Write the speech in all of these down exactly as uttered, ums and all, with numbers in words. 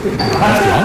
Hòstia.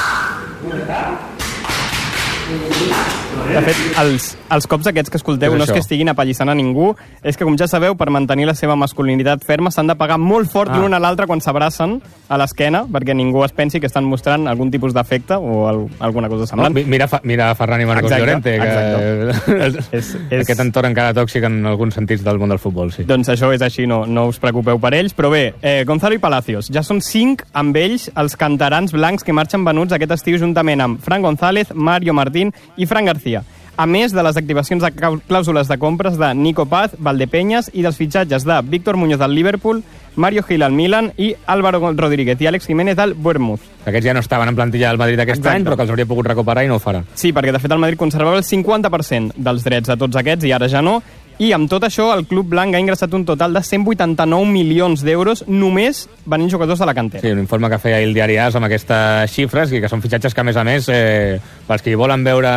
De fet, els, els cops aquests que escolteu no és que estiguin apallissant a ningú, és que, com ja sabeu, per mantenir la seva masculinitat ferma s'han de pegar molt fort ah. l'un a l'altre quan s'abracen a l'esquena, perquè ningú es pensi que estan mostrant algun tipus d'afecte o el, alguna cosa semblant. No, mira, mira Ferran i Marcos exacte, Llorente, que és, és... aquest entorn encara tòxic en alguns sentits del món del futbol, sí. Doncs això és així, no, no us preocupeu per ells, però bé, eh, Gonzalo i Palacios, ja són cinc amb ells els canterans blancs que marxen venuts aquest estiu juntament amb Fran González, Mario Martín i Fran García. A més de les activacions de clàusules de compres de Nico Paz, Valdepeñas i dels fitxatges de Víctor Muñoz al Liverpool, Mario Gil al Milan i Álvaro Rodríguez i Àlex Jiménez al Bournemouth. Aquests ja no estaven en plantilla del Madrid aquest Exacte. any, però que els hauria pogut recuperar i no ho farà. Sí, perquè de fet el Madrid conservava el cinquanta per cent dels drets de tots aquests i ara ja no. I amb tot això, el club blanc ha ingressat un total de cent vuitanta-nou milions d'euros només venint jugadors de la cantera. Sí, un informe que feia el diari A S amb aquestes xifres, i que són fitxatges que, a més a més, eh, pels que hi volen veure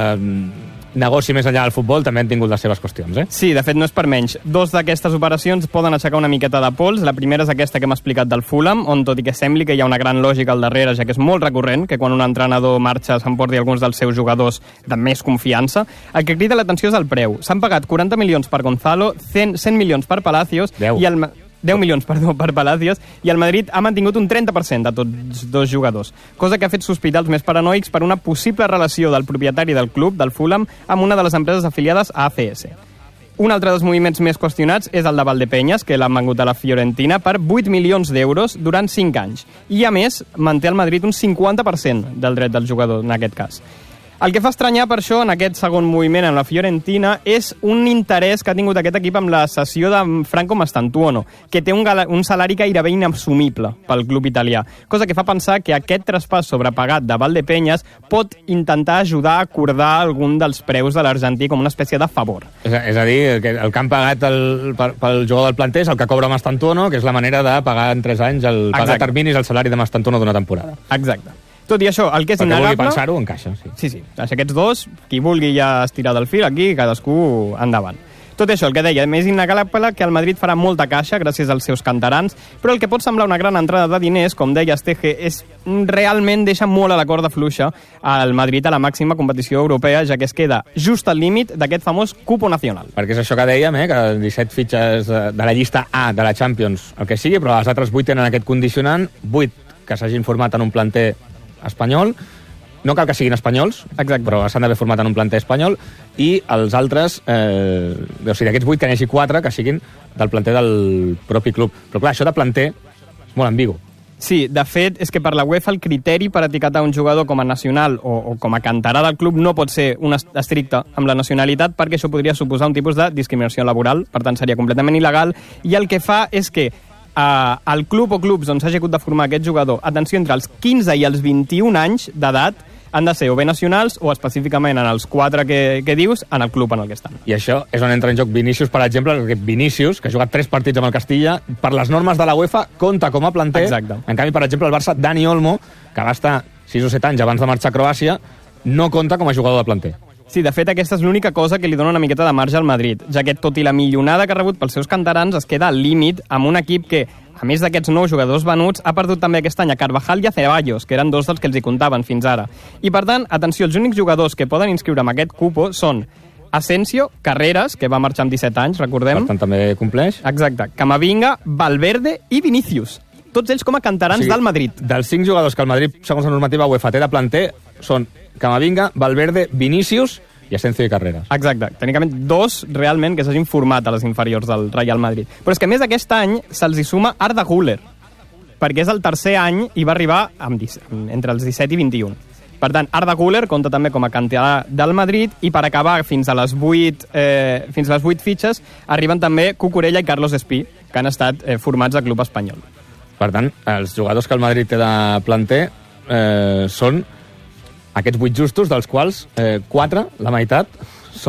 negoci més enllà del futbol, també han tingut les seves qüestions, eh? Sí, de fet, no és per menys. Dos d'aquestes operacions poden aixecar una miqueta de pols. La primera és aquesta que hem explicat del Fulham, on tot i que sembli que hi ha una gran lògica al darrere, ja que és molt recurrent que quan un entrenador marxa s'emporti alguns dels seus jugadors de més confiança. El que crida l'atenció és el preu. S'han pagat quaranta milions per Gonzalo, cent, cent milions per Palacios deu. i el... deu milions, perdó, per Palacios, i el Madrid ha mantingut un trenta per cent de tots dos jugadors, cosa que ha fet sospitar els més paranoics per una possible relació del propietari del club, del Fulham, amb una de les empreses afiliades a A C S. Un altre dels moviments més qüestionats és el de Valdepeñas, que l'han vengut a la Fiorentina per vuit milions d'euros durant cinc anys. I, a més, manté al Madrid un cinquanta per cent del dret del jugador, en aquest cas. El que fa estranyar per això en aquest segon moviment en la Fiorentina és un interès que ha tingut aquest equip amb la cessió de Franco Mastantuono, que té un, un salari gairebé inassumible pel club italià, cosa que fa pensar que aquest traspàs sobrepagat de Valdepeñas pot intentar ajudar a acordar algun dels preus de l'argentí com una espècie de favor. És a, és a dir, el que, el que han pagat el, pel, pel jugador del planter és el que cobra Mastantuono, que és la manera de pagar en tres anys, el pagar a terminis el salari de Mastantuono d'una temporada. Exacte. Tot i això, el que és innegable... Perquè vulgui pensar-ho, encaixa, sí. Sí, sí. Aquests dos, qui vulgui ja estirar del fil, aquí cadascú endavant. Tot això, el que deia, és innegable que el Madrid farà molta caixa gràcies als seus canterans, però el que pot semblar una gran entrada de diners, com deia Estege, és realment deixa molt a la corda fluixa al Madrid a la màxima competició europea, ja que es queda just al límit d'aquest famós cupo nacional. Perquè és això que dèiem, eh, que disset fitxes de la llista A de la Champions, el que sigui, però els altres vuit tenen aquest condicionant, vuit que s'hagin format en un planter espanyol, no cal que siguin espanyols, Exacte. però s'han d'haver format en un planter espanyol, i els altres, eh, o sigui, d'aquests vuit que n'hi hagi quatre que siguin del planter del propi club. Però clar, això de planter és molt ambigu. Sí, de fet, és que per la UEFA el criteri per etiquetar un jugador com a nacional o, o com a canterà del club no pot ser un estricte amb la nacionalitat, perquè això podria suposar un tipus de discriminació laboral, per tant seria completament il·legal, i el que fa és que Uh, el club o clubs on s'hagi hagut de formar aquest jugador, atenció, entre els quinze i els vint-i-un anys d'edat, han de ser o bé nacionals o específicament en els quatre que, que dius, en el club en el que estan. I això és on entra en joc Vinícius, per exemple, perquè Vinícius, que ha jugat tres partits amb el Castilla, per les normes de la UEFA, compta com a planter. Exacte. En canvi, per exemple, el Barça, Dani Olmo, que va estar sis o set anys abans de marxar a Croàcia, no compta com a jugador de planter. Sí, de fet, aquesta és l'única cosa que li dona una miqueta de marge al Madrid, ja que tot i la millonada que ha rebut pels seus canterans es queda al límit amb un equip que, a més d'aquests nous jugadors venuts, ha perdut també aquest any a Carvajal i a Ceballos, que eren dos dels que els hi comptaven fins ara. I, per tant, atenció, els únics jugadors que poden inscriure amb aquest cupo són Asensio, Carreras, que va marxar amb disset anys, recordem. Per tant, també compleix. Exacte. Camavinga, Valverde i Vinícius. Tots ells com a canterans, o sigui, del Madrid. Dels cinc jugadors que el Madrid, segons la normativa UEFA, té de planter, són Camavinga, Valverde, Vinícius i Asensio i Carreras. Exacte. Tècnicament dos realment que s'hagin format a les inferiors del Real Madrid. Però és que a més aquest any se'ls hi suma Arda Güler, perquè és el tercer any i va arribar amb, entre els disset i vint-i-un. Per tant, Arda Güler compta també com a canterà del Madrid, i per acabar fins a les vuit, eh, fins a les vuit fitxes arriben també Cucurella i Carlos Espí, que han estat eh, formats al club espanyol. Per tant, els jugadors que el Madrid té de planter eh, són aquests vuit justos, dels quals eh, quatre, la meitat, són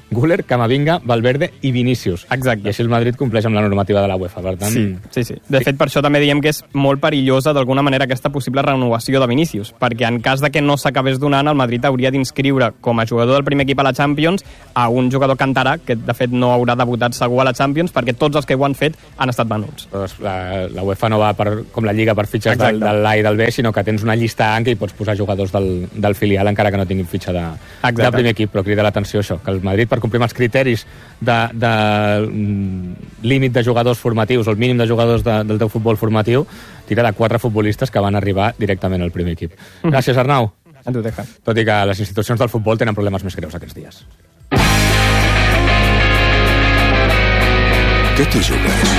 Güler, Camavinga, Valverde i Vinícius. Exacte. I així el Madrid compleix amb la normativa de la UEFA, per tant... Sí, sí, sí. De fet, per això també diem que és molt perillosa d'alguna manera aquesta possible renovació de Vinícius, perquè en cas de que no s'acabés donant, el Madrid hauria d'inscriure com a jugador del primer equip a la Champions a un jugador canterà, que de fet no haurà debutat segur a la Champions, perquè tots els que ho han fet han estat venuts. Doncs la, la UEFA no va per, com la Lliga per fitxes del, del A i del B, sinó que tens una llista en què hi pots posar jugadors del, del filial encara que no tinguin fitxa de, de primer equip, però crida l'atenció això, que el Madrid, per complir amb els criteris de, de mm, límit de jugadors formatius o el mínim de jugadors de, del teu futbol formatiu, tira de quatre futbolistes que van arribar directament al primer equip. Gràcies, Arnau. A tu, Teja. Tot i que les institucions del futbol tenen problemes més greus aquests dies. Què t'hi jugues?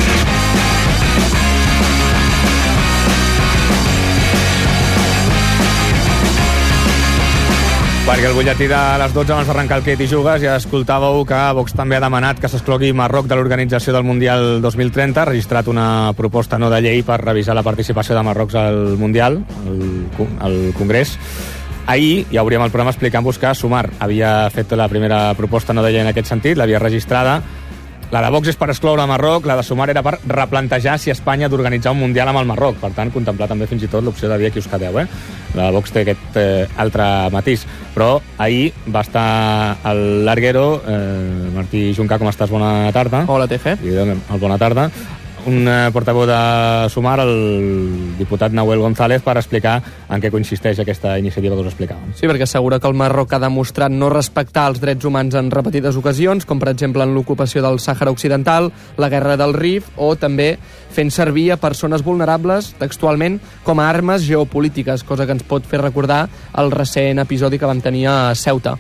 Perquè el butlletí de les dotze, abans d'arrencar el Què t'hi jugues, ja escoltàveu que Vox també ha demanat que s'exclogui Marroc de l'organització del Mundial dos mil trenta, ha registrat una proposta no de llei per revisar la participació de Marroc al Mundial, al, al Congrés. Ahir ja obríem el programa explicant-vos que Sumar havia fet la primera proposta no de llei en aquest sentit, l'havia registrada. La de Vox és per excloure Marroc, la de Sumar era per replantejar si Espanya ha d'organitzar un Mundial amb el Marroc. Per tant, contemplar també fins i tot l'opció de dir a qui us quedeu, eh? La de Vox té aquest eh, altre matís. Però ahir va estar el larguero, eh, Martí Juncà, com estàs? Bona tarda. Hola, Tefe. I el bona tarda. Un eh, portaveu de Sumar, el diputat Nahuel González, per explicar en què consisteix aquesta iniciativa que us explicàvem. Sí, perquè assegura que el Marroc ha demostrat no respectar els drets humans en repetides ocasions, com per exemple en l'ocupació del Sàhara Occidental, la guerra del Rif, o també fent servir a persones vulnerables, textualment, com a armes geopolítiques, cosa que ens pot fer recordar el recent episodi que vam tenir a Ceuta.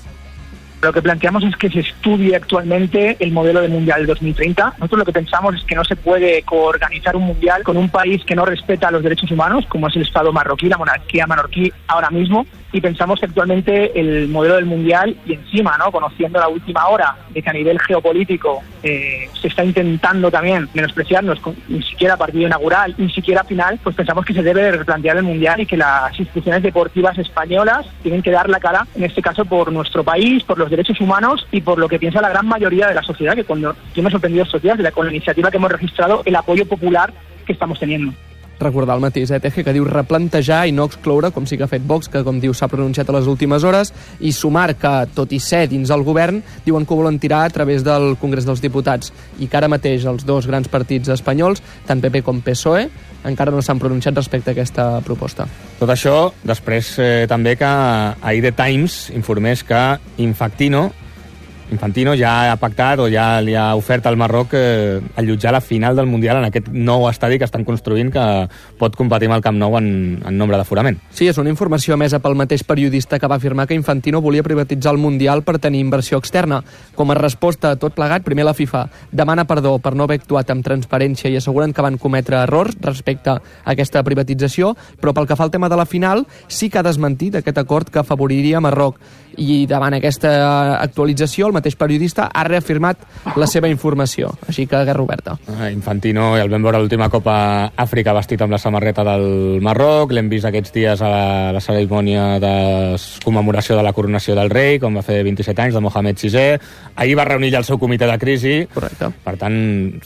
Lo que planteamos es que se estudie actualmente el modelo de Mundial dos mil treinta. Nosotros lo que pensamos es que no se puede coorganizar un Mundial con un país que no respeta los derechos humanos, como es el Estado marroquí, la monarquía marroquí ahora mismo, y pensamos que actualmente el modelo del Mundial, y encima, ¿no?, conociendo la última hora de que a nivel geopolítico eh, se está intentando también menospreciarnos, con, ni siquiera partido inaugural, ni siquiera final, pues pensamos que se debe replantear el Mundial y que las instituciones deportivas españolas tienen que dar la cara, en este caso por nuestro país, por los derechos humanos y por lo que piensa la gran mayoría de la sociedad, que cuando yo me he sorprendido estos días de la, con la iniciativa que hemos registrado, el apoyo popular que estamos teniendo. Recordar el mateix, eh, Teje, que diu replantejar i no excloure, com sí que ha fet Vox, que com diu s'ha pronunciat a les últimes hores, i Sumar, que tot i ser dins el govern, diuen que ho volen tirar a través del Congrés dels Diputats, i que ara mateix els dos grans partits espanyols, tant P P com P S O E, encara no s'han pronunciat respecte a aquesta proposta. Tot això, després eh, també que ahir The Times informés que Infantino Infantino ja ha pactat o ja li ha ofert al Marroc eh, allotjar la final del Mundial en aquest nou estadi que estan construint, que pot competir amb el Camp Nou en, en nombre d'aforament. Sí, és una informació emesa pel mateix periodista que va afirmar que Infantino volia privatitzar el Mundial per tenir inversió externa. Com a resposta a tot plegat, primer la FIFA demana perdó per no haver actuat amb transparència i asseguren que van cometre errors respecte a aquesta privatització, però pel que fa al tema de la final, sí que ha desmentit aquest acord que afavoriria Marroc. I davant aquesta actualització, el mateix periodista ha reafirmat la seva informació. Així que guerra oberta. Infantino, ja el vam veure l'última Copa Àfrica vestit amb la samarreta del Marroc, l'hem vist aquests dies a la, la cerimònia de commemoració de la coronació del rei, com va fer vint-i-set anys, de Mohamed sisè. Ahir va reunir ja el seu comitè de crisi. Correcte. Per tant,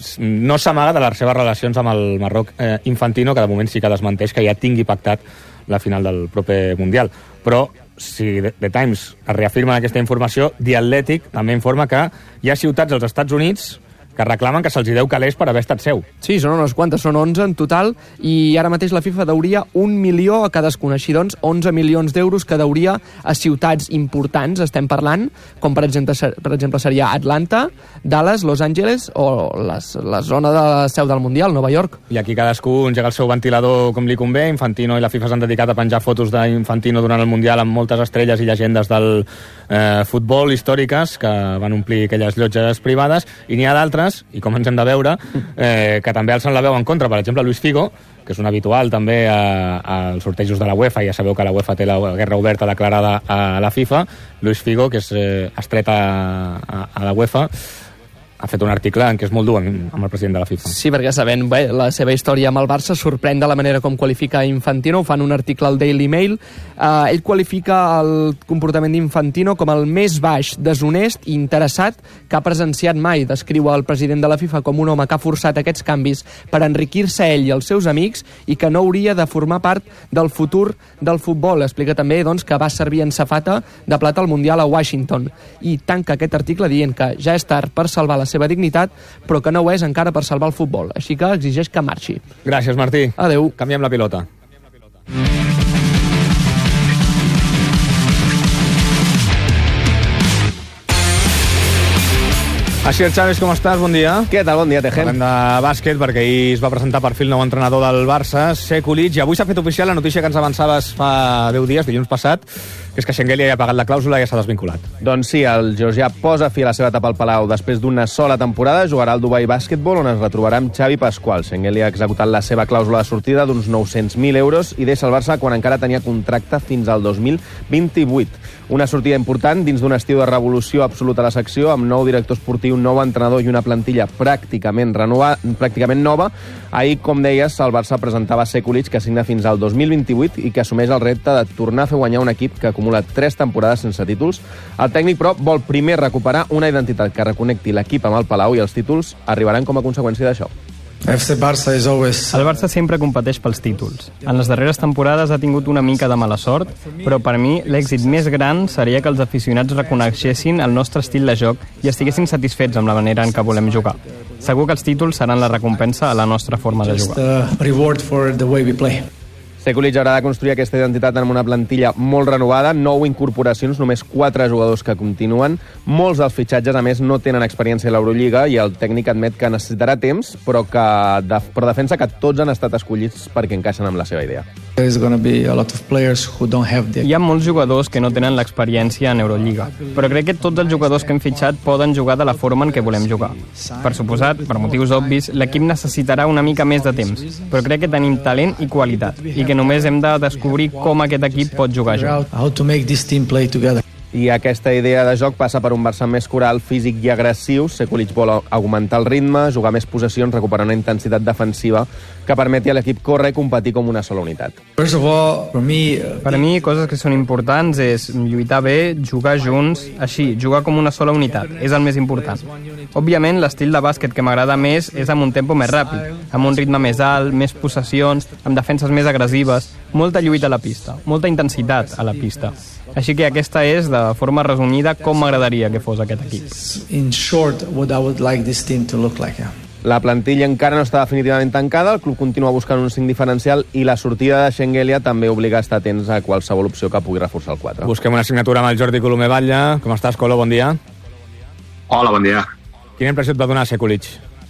no s'amaga de les seves relacions amb el Marroc. Eh, Infantino, que de moment sí que desmenteix que ja tingui pactat la final del proper Mundial. Però si The Times es reafirma aquesta informació, The Athletic també informa que hi ha ciutats als Estats Units que reclamen que se'ls deu calés per haver estat seu. Sí, són unes quantes, són onze en total, i ara mateix la FIFA deuria un milió a cadascuna. Així doncs, onze milions d'euros que deuria a ciutats importants, estem parlant, com per exemple, per exemple seria Atlanta, Dallas, Los Angeles o les, la zona de la seu del Mundial, Nova York. I aquí cadascú engega el seu ventilador com li convé. Infantino i la FIFA s'han dedicat a penjar fotos d'Infantino durant el Mundial amb moltes estrelles i llegendes del eh, futbol històriques que van omplir aquelles llotges privades, i n'hi ha d'altres, i com ens hem de veure, eh, que també alcen la veu en contra. Per exemple, Luis Figo, que és un habitual també als sortejos de la UEFA, ja sabeu que la UEFA té la guerra oberta declarada a la FIFA. Luis Figo, que és eh, estret a, a, a la UEFA, ha fet un article en què és molt dur amb el president de la FIFA. Sí, perquè sabent bé, la seva història amb el Barça sorprèn de la manera com qualifica Infantino. Ho fan un article al Daily Mail. Uh, ell qualifica el comportament d'Infantino com el més baix, deshonest i interessat que ha presenciat mai. Descriu el president de la FIFA com un home que ha forçat aquests canvis per enriquir-se ell i els seus amics i que no hauria de formar part del futur del futbol. Explica també doncs, que va servir en safata de plata al Mundial a Washington i tanca aquest article dient que ja és tard per salvar la seva dignitat, però que no ho és encara per salvar el futbol. Així que exigeix que marxi. Gràcies, Martí. Adéu. Canviem la pilota. Asier Chávez, com estàs? Bon dia. Què tal? Bon dia, Tejem. Parlem de bàsquet, perquè ahir es va presentar per fi el nou entrenador del Barça, Sekulic, i avui s'ha fet oficial la notícia que ens avançaves fa deu dies, dilluns passat, que és que Schengelia ja ha pagat la clàusula i ja s'ha desvinculat. Doncs sí, el georgià posa fi a la seva etapa al Palau. Després d'una sola temporada jugarà al Dubai Basketball, on es retrobarà amb Xavi Pasqual. Schengelia ha executat la seva clàusula de sortida d'uns nou-cents mil euros i deixa el Barça quan encara tenia contracte fins al dos mil vint-i-vuit. Una sortida important dins d'un estiu de revolució absoluta a la secció, amb nou director esportiu, nou entrenador i una plantilla pràcticament renova, pràcticament nova. Ahir, com deies, el Barça presentava Sekulic, que signa fins al dos mil vint-i-vuit i que assumeix el repte de tornar a fer guanyar un equip que acumula tres temporades sense títols. El tècnic, però, vol primer recuperar una identitat que reconnecti l'equip amb el Palau i els títols arribaran com a conseqüència d'això. F C Barça is always... El Barça sempre competeix pels títols. En les darreres temporades ha tingut una mica de mala sort, però per mi l'èxit més gran seria que els aficionats reconeixessin el nostre estil de joc i estiguessin satisfets amb la manera en què volem jugar. Segur que els títols seran la recompensa a la nostra forma de jugar. Just a reward for the way we play. Sekulic haurà de construir aquesta identitat amb una plantilla molt renovada, nou incorporacions, només quatre jugadors que continuen. Molts dels fitxatges, a més, no tenen experiència a l'Eurolliga i el tècnic admet que necessitarà temps, però que de, però defensa que tots han estat escollits perquè encaixen amb la seva idea. There's going to be a lot of players who don't have the... Hi ha molts jugadors que no tenen l'experiència en Eurolliga, però crec que tots els jugadors que hem fitxat poden jugar de la forma en què volem jugar. Per suposat, per motius obvis, l'equip necessitarà una mica més de temps, però crec que tenim talent i qualitat, i que només hem de descobrir com aquest equip pot jugar junt. How to make this team play together. I aquesta idea de joc passa per un Barça més coral, físic i agressiu. Sekulic vol augmentar el ritme, jugar més possessions, recuperar una intensitat defensiva que permeti a l'equip córrer i competir com una sola unitat. First of all, for me, uh, Per a mi, coses que són importants és lluitar bé, jugar junts, així, jugar com una sola unitat. És el més important. Òbviament, l'estil de bàsquet que m'agrada més és amb un tempo més ràpid, amb un ritme més alt, més possessions, amb defenses més agressives, molta lluita a la pista, molta intensitat a la pista. Així que aquesta és, de forma resumida, com m'agradaria que fos aquest equip. in short, what I would like this team to look like. Yeah. La plantilla encara no està definitivament tancada, el club continua buscant un cinc diferencial i la sortida de Schengelia també obliga a estar atents a qualsevol opció que pugui reforçar el quatre. Busquem una signatura amb el Jordi Colomer Batlle. Com estàs, Colo? Bon dia. Hola, bon dia. Quina impressió et va donar Sekulic?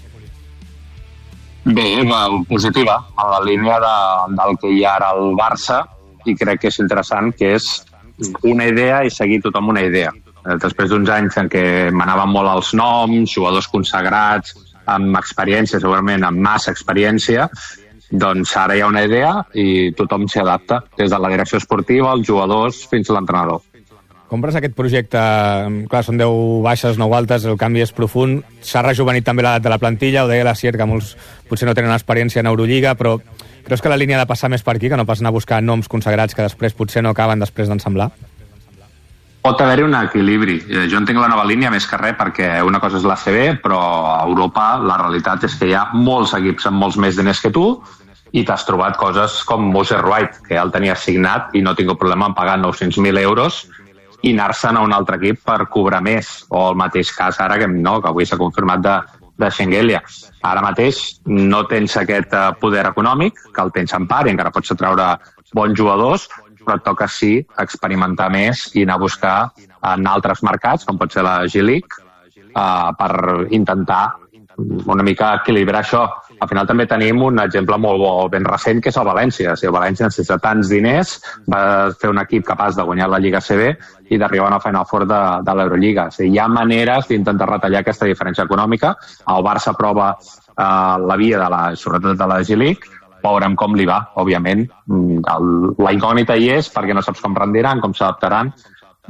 Bé, positiva, en la línia de, del que hi ha ara al Barça, i crec que és interessant, que és una idea i seguir tothom una idea. Després d'uns anys en què m'anaven molt els noms, jugadors consagrats, amb experiència, segurament amb massa experiència, doncs ara hi ha una idea i tothom s'hi adapta, des de la direcció esportiva, els jugadors, fins a l'entrenador. Compres aquest projecte? Clar, són deu baixes, nou altes, el canvi és profund. S'ha rejuvenit també l'edat de la plantilla, ho deia la Sier, que molts potser no tenen experiència en Eurolliga, però creus que la línia ha de passar més per aquí, que no pas anar a buscar noms consagrats que després potser no acaben després d'ensemblar? Pot haver-hi un equilibri. Jo entenc la nova línia més que res perquè una cosa és l'A C B, però a Europa la realitat és que hi ha molts equips amb molts més diners que tu i t'has trobat coses com Moses Wright, que ja el tenia signat i no tinc problema en pagar nou-cents mil euros i anar-se'n a un altre equip per cobrar més. O el mateix cas ara, que no, que avui s'ha confirmat de, de Schengelia. Ara mateix no tens aquest poder econòmic, que el tens en part i encara pots treure bons jugadors, però et toca sí experimentar més i anar a buscar en altres mercats, com pot ser la G-League, uh, per intentar una mica equilibrar això. Al final també tenim un exemple molt bo, ben recent, que és el València. Si el València necessita tants diners, va fer un equip capaç de guanyar la Lliga C B i d'arribar a una Final Four de, de l'Eurolliga. O sigui, hi ha maneres d'intentar retallar aquesta diferència econòmica. El Barça prova uh, la via, de la, sobretot de la G-League, veurem com li va, òbviament. El, la incògnita hi és, perquè no saps com rendiran, com s'adaptaran,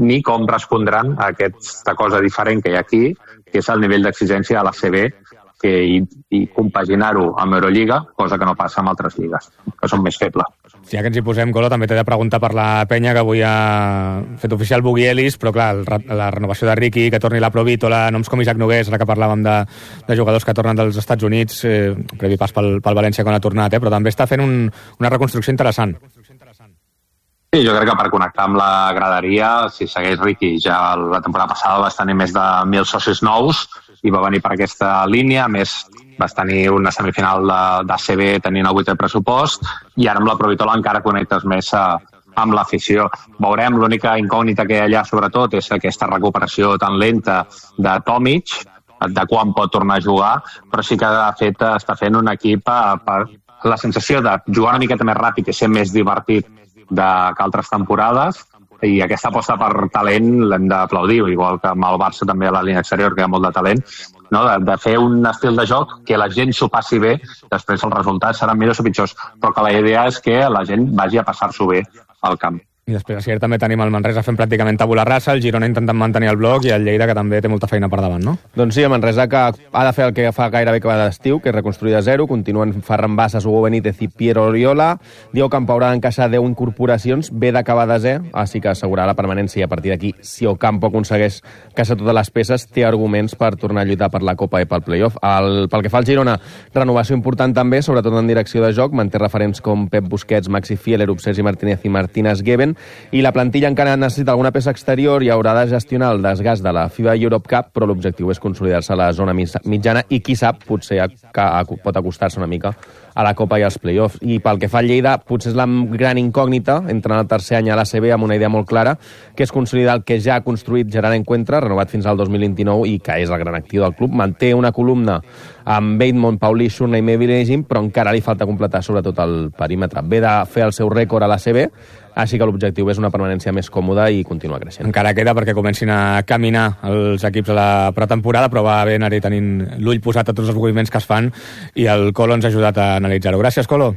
ni com respondran a aquesta cosa diferent que hi ha aquí, que és el nivell d'exigència a l'A C B, que, i, i compaginar-ho amb Eurolliga, cosa que no passa amb altres lligues, que són més febles. Ja que ens hi posem, Colo, també t'he de preguntar per la penya, que avui ha fet oficial Bugui Ellis, però clar, la renovació de Ricky, que torni la Provítola, noms com Isaac Nogués, ara que parlàvem de, de jugadors que tornen dels Estats Units, eh, previ pas pel, pel València quan ha tornat, eh, però també està fent un, una reconstrucció interessant. Sí, jo crec que per connectar amb la graderia, si segueix Ricky, ja la temporada passada vas tenir més de mil socis nous i va venir per aquesta línia, a més vas tenir una semifinal d'A C B tenint el vuitè pressupost i ara amb la Provítola encara connectes més a, amb l'afició. Veurem, l'única incògnita que hi ha allà sobretot és aquesta recuperació tan lenta de Tomic, de quan pot tornar a jugar, però sí que de fet està fent un equip a, a la sensació de jugar una miqueta més ràpid i ser més divertit de, que altres temporades, i aquesta aposta per talent l'hem d'aplaudir, igual que amb el Barça també a la línia exterior, que hi ha molt de talent, no? de, de fer un estil de joc que la gent s'ho passi bé, després els resultats seran millors o pitjors, però que la idea és que la gent vagi a passar-s'ho bé al camp. I després a Sierra també tenim el Manresa fent pràcticament tabula rasa, el Girona intentant mantenir el bloc i el Lleida, que també té molta feina per davant, no? Doncs sí, el Manresa que ha de fer el que fa gairebé cada estiu, que és reconstruir de zero. Continuen Ferran Bassas, Hugo Benítez i Piero Oriola. Diego Campo haurà d'encaixar deu incorporacions, ve d'acabar desè, així que assegurar la permanència. A partir d'aquí, si Ocampo aconsegueix encaixar totes les peces, té arguments per tornar a lluitar per la Copa i pel playoff. El, pel que fa al Girona, renovació important també, sobretot en direcció de joc. Manté referents com Pep Busquets, Maxi Fieler, Sergi Martínez i Martínez Geben. I la plantilla encara necessita alguna peça exterior i haurà de gestionar el desgast de la FIBA Europe Cup, però l'objectiu és consolidar-se a la zona mitjana i, qui sap, potser pot acostar-se una mica a la Copa i als play-offs. I pel que fa a Lleida, potser és la gran incògnita, entrant al tercer any a l'A C B amb una idea molt clara, que és consolidar el que ja ha construït Gerard Encuentra, renovat fins al dos mil vint-i-nou i que és el gran actiu del club. Manté una columna amb Bateman, Paulí, Shurna i Mevil Egin, però encara li falta completar sobretot el perímetre. Ve de fer el seu rècord a l'A C B, així que l'objectiu és una permanència més còmoda i continuar creixent. Encara queda perquè comencin a caminar els equips a la pretemporada, però va bé anar-hi tenint l'ull posat a tots els moviments que es fan i el Colo ens ha ajudat a analitzar-ho. Gràcies, Colo.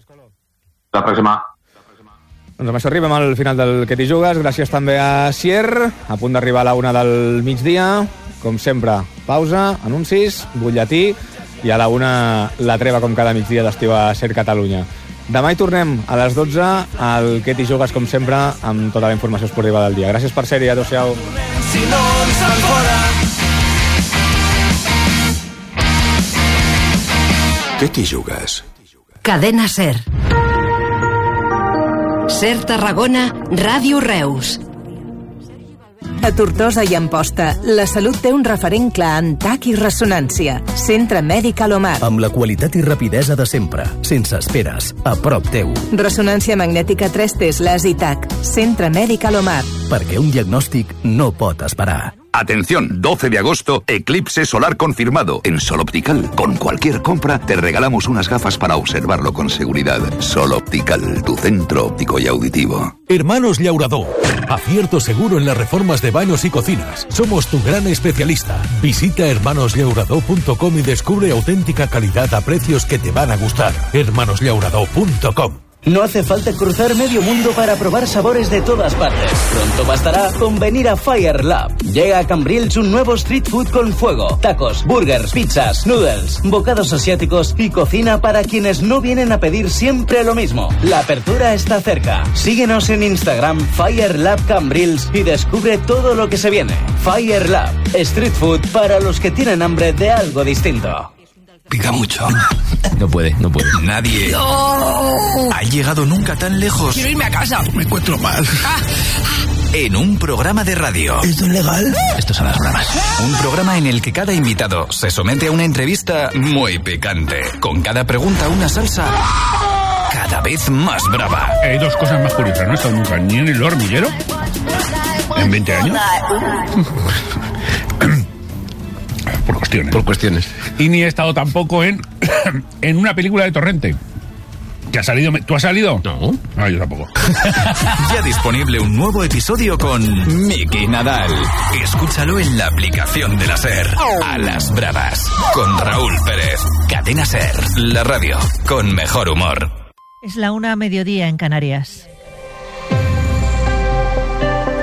La pròxima. Doncs amb això arribem al final del Que t'hi jugues. Gràcies també a Sier, a punt d'arribar a la una del migdia. Com sempre, pausa, anuncis, butlletí i a la una la treva com cada migdia d'estiu a Ser Catalunya. Demà hi tornem a les dotze al Que t'hi jugues, com sempre, amb tota la informació esportiva del dia. Gràcies per ser-hi, adéu-siau. Si no ens fan fora. Que t'hi jugues? Cadena Ser. Ser Tarragona, Ràdio Reus. A Tortosa i Amposta, la salut té un referent clar en tac i ressonància. Centre Mèdic Alomar. Amb la qualitat i rapidesa de sempre, sense esperes, a prop teu. Resonància magnètica tres T, LAS i tac. Centre Mèdic Alomar. Perquè un diagnòstic no pot esperar. Atención, doce de agosto, eclipse solar confirmado en Sol Optical. Con cualquier compra te regalamos unas gafas para observarlo con seguridad. Sol Optical, tu centro óptico y auditivo. Hermanos Llauradó, acierto seguro en las reformas de baños y cocinas. Somos tu gran especialista. Visita hermanos llauradó punto com y descubre auténtica calidad a precios que te van a gustar. hermanos llauradó punto com. No hace falta cruzar medio mundo para probar sabores de todas partes. Pronto bastará con venir a Fire Lab. Llega a Cambrils un nuevo street food con fuego. Tacos, burgers, pizzas, noodles, bocados asiáticos y cocina para quienes no vienen a pedir siempre lo mismo. La apertura está cerca. Síguenos en Instagram, Fire Lab Cambrils, y descubre todo lo que se viene. Fire Lab, street food para los que tienen hambre de algo distinto. Pica mucho. No puede, no puede. Nadie ¡No! ha llegado nunca tan lejos. Quiero irme a casa. Me encuentro mal. Ah. En un programa de radio. ¿Esto es legal? Estos son las bromas. Un programa en el que cada invitado se somete a una entrevista muy picante. Con cada pregunta una salsa cada vez más brava. Hay dos cosas más curiosas. No he estado nunca ni en el hormiguero en veinte años. Por cuestiones. Por cuestiones. Y ni he estado tampoco en, en una película de Torrente. ¿Que ha salido? ¿Tú has salido? No. No, yo tampoco. Ya disponible un nuevo episodio con Miki Nadal. Escúchalo en la aplicación de la SER. A las bravas. Con Raúl Pérez. Cadena SER. La radio. Con mejor humor. Es la una a mediodía en Canarias.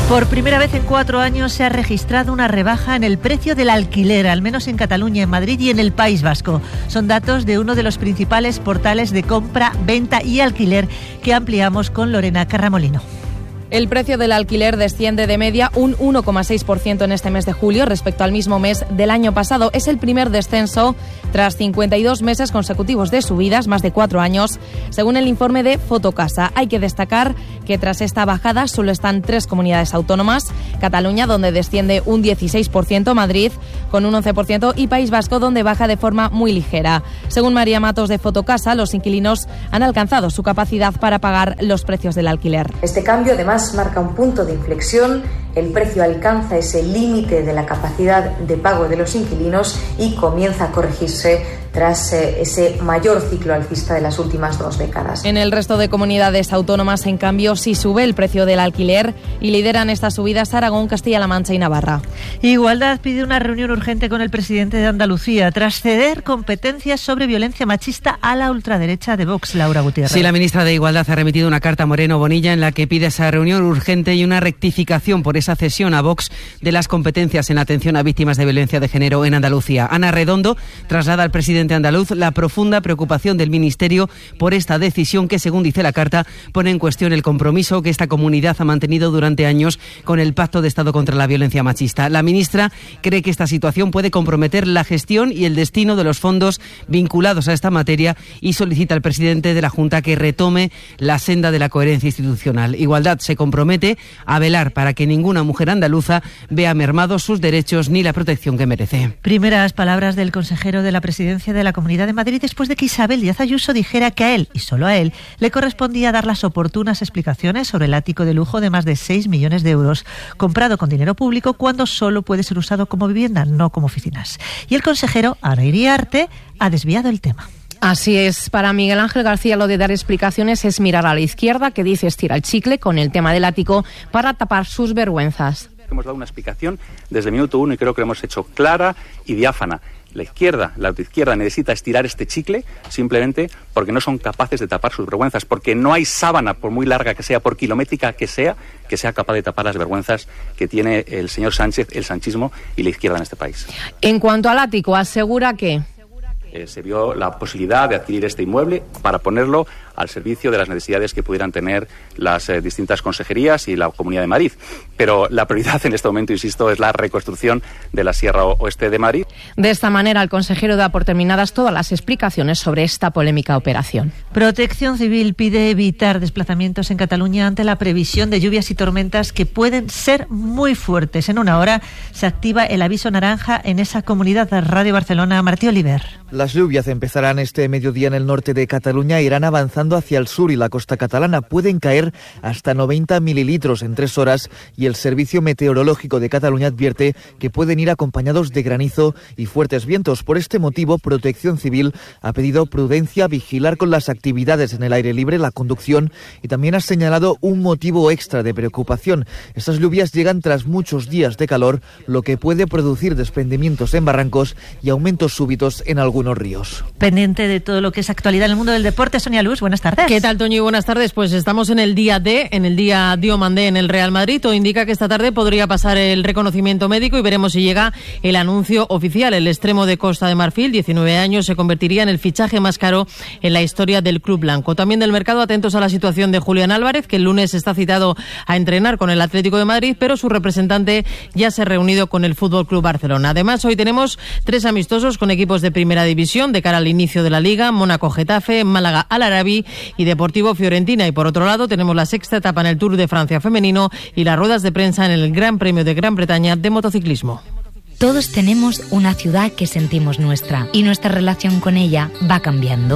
Por primera vez en cuatro años se ha registrado una rebaja en el precio del alquiler, al menos en Cataluña, en Madrid y en el País Vasco. Son datos de uno de los principales portales de compra, venta y alquiler que ampliamos con Lorena Carramolino. El precio del alquiler desciende de media un uno coma seis por ciento en este mes de julio respecto al mismo mes del año pasado. Es el primer descenso tras cincuenta y dos meses consecutivos de subidas, más de cuatro años, según el informe de Fotocasa. Hay que destacar que tras esta bajada solo están tres comunidades autónomas: Cataluña, donde desciende un dieciséis por ciento, Madrid con un once por ciento y País Vasco, donde baja de forma muy ligera. Según María Matos de Fotocasa, los inquilinos han alcanzado su capacidad para pagar los precios del alquiler. Este cambio además marca un punto de inflexión. El precio alcanza ese límite de la capacidad de pago de los inquilinos y comienza a corregirse tras eh, ese mayor ciclo alcista de las últimas dos décadas. En el resto de comunidades autónomas, en cambio, sí sube el precio del alquiler y lideran estas subidas Aragón, Castilla-La Mancha y Navarra. Igualdad pide una reunión urgente con el presidente de Andalucía tras ceder competencias sobre violencia machista a la ultraderecha de Vox, Laura Gutiérrez. Sí, la ministra de Igualdad ha remitido una carta a Moreno Bonilla en la que pide esa reunión urgente y una rectificación por esa cesión a Vox de las competencias en atención a víctimas de violencia de género en Andalucía. Ana Redondo traslada al presidente andaluz la profunda preocupación del Ministerio por esta decisión que, según dice la carta, pone en cuestión el compromiso que esta comunidad ha mantenido durante años con el Pacto de Estado contra la Violencia Machista. La ministra cree que esta situación puede comprometer la gestión y el destino de los fondos vinculados a esta materia y solicita al presidente de la Junta que retome la senda de la coherencia institucional. Igualdad se compromete a velar para que ninguna mujer andaluza vea mermados sus derechos ni la protección que merece. Primeras palabras del consejero de la Presidencia de la Comunidad de Madrid después de que Isabel Díaz Ayuso dijera que a él, y solo a él, le correspondía dar las oportunas explicaciones sobre el ático de lujo de más de seis millones de euros, comprado con dinero público cuando solo puede ser usado como vivienda, no como oficinas. Y el consejero, Ana Iriarte, ha desviado el tema. Así es, para Miguel Ángel García lo de dar explicaciones es mirar a la izquierda, que dice estira el chicle con el tema del ático para tapar sus vergüenzas. Hemos dado una explicación desde el minuto uno y creo que lo hemos hecho clara y diáfana. La izquierda, la autoizquierda necesita estirar este chicle simplemente porque no son capaces de tapar sus vergüenzas, porque no hay sábana, por muy larga que sea, por kilométrica que sea, que sea capaz de tapar las vergüenzas que tiene el señor Sánchez, el sanchismo y la izquierda en este país. En cuanto al ático, asegura que... Eh, se vio la posibilidad de adquirir este inmueble para ponerlo al servicio de las necesidades que pudieran tener las eh, distintas consejerías y la Comunidad de Madrid. Pero la prioridad en este momento, insisto, es la reconstrucción de la Sierra Oeste de Madrid. De esta manera, el consejero da por terminadas todas las explicaciones sobre esta polémica operación. Protección Civil pide evitar desplazamientos en Cataluña ante la previsión de lluvias y tormentas que pueden ser muy fuertes. En una hora se activa el aviso naranja en esa comunidad. Radio Barcelona, Martí Oliver. Las lluvias empezarán este mediodía en el norte de Cataluña e irán avanzando hacia el sur y la costa catalana. Pueden caer hasta noventa mililitros en tres horas y el Servicio Meteorológico de Cataluña advierte que pueden ir acompañados de granizo y fuertes vientos. Por este motivo, Protección Civil ha pedido prudencia, vigilar con las actividades en el aire libre, la conducción, y también ha señalado un motivo extra de preocupación. Estas lluvias llegan tras muchos días de calor, lo que puede producir desprendimientos en barrancos y aumentos súbitos en algunos ríos. Pendiente de todo lo que es actualidad en el mundo del deporte, Sonia Luz, buenas tardes. ¿Qué tal, Toño? Buenas tardes. Pues estamos en el día D, en el día Diomandé en el Real Madrid. Todo indica que esta tarde podría pasar el reconocimiento médico y veremos si llega el anuncio oficial. El extremo de Costa de Marfil, diecinueve años, se convertiría en el fichaje más caro en la historia del club blanco. También del mercado, atentos a la situación de Julián Álvarez, que el lunes está citado a entrenar con el Atlético de Madrid, pero su representante ya se ha reunido con el Fútbol Club Barcelona. Además, hoy tenemos tres amistosos con equipos de primera división de cara al inicio de la Liga: Mónaco-Getafe, Málaga-Al-Arabi y Deportivo-Fiorentina. Y por otro lado, tenemos la sexta etapa en el Tour de Francia femenino y las ruedas de prensa en el Gran Premio de Gran Bretaña de motociclismo. Todos tenemos una ciudad que sentimos nuestra y nuestra relación con ella va cambiando.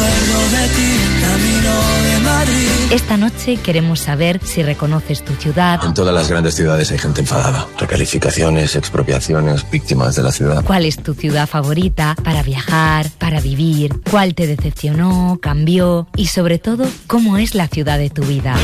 Esta noche queremos saber si reconoces tu ciudad. En todas las grandes ciudades hay gente enfadada. Recalificaciones, expropiaciones, víctimas de la ciudad. ¿Cuál es tu ciudad favorita para viajar, para vivir? ¿Cuál te decepcionó, cambió? Y sobre todo, ¿cómo es la ciudad de tu vida?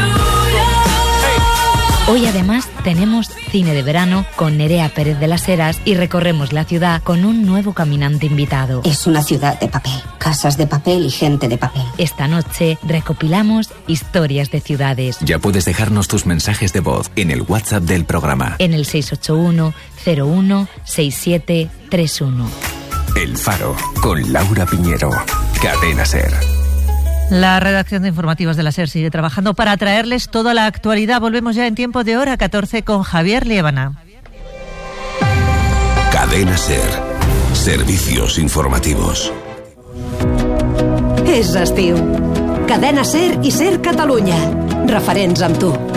Hoy además tenemos cine de verano con Nerea Pérez de las Heras y recorremos la ciudad con un nuevo caminante invitado. Es una ciudad de papel. casas de papel y gente de papel. Esta noche recopilamos historias de ciudades. Ya puedes dejarnos tus mensajes de voz en el WhatsApp del programa. En el seis ocho uno cero uno seis siete tres uno. El Faro, con Laura Piñero. Cadena SER. La redacción de informativos de la SER sigue trabajando para traerles toda la actualidad. Volvemos ya en tiempo de hora catorce con Javier Liébana. Cadena SER. Servicios informativos. És estiu. Cadena SER i SER Catalunya. Referents amb tu.